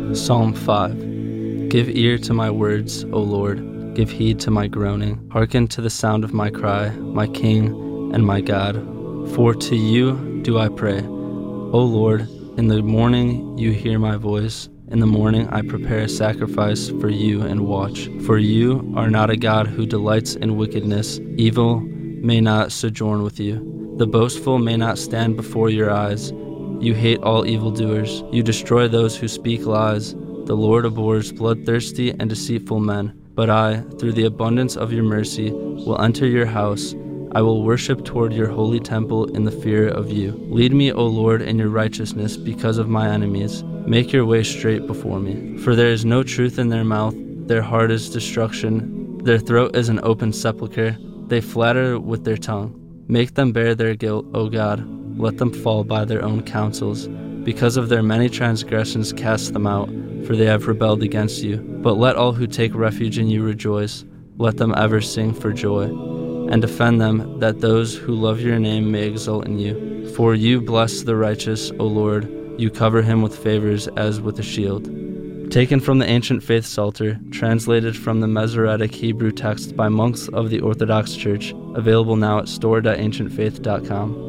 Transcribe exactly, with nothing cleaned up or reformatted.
Psalm five. Give ear to my words, O Lord. Give heed to my groaning. Hearken to the sound of my cry, my King and my God. For to you do I pray. O Lord, in the morning you hear my voice. In the morning I prepare a sacrifice for you and watch. For you are not a God who delights in wickedness. Evil may not sojourn with you. The boastful may not stand before your eyes. You hate all evildoers. You destroy those who speak lies. The Lord abhors bloodthirsty and deceitful men. But I, through the abundance of your mercy, will enter your house. I will worship toward your holy temple in the fear of you. Lead me, O Lord, in your righteousness because of my enemies. Make your way straight before me. For there is no truth in their mouth. Their heart is destruction. Their throat is an open sepulchre. They flatter with their tongue. Make them bear their guilt, O God. Let them fall by their own counsels. Because of their many transgressions, cast them out, for they have rebelled against you. But let all who take refuge in you rejoice. Let them ever sing for joy. And defend them, that those who love your name may exult in you. For you bless the righteous, O Lord. You cover him with favors as with a shield. Taken from the Ancient Faith Psalter, translated from the Masoretic Hebrew text by monks of the Orthodox Church, available now at store dot ancient faith dot com.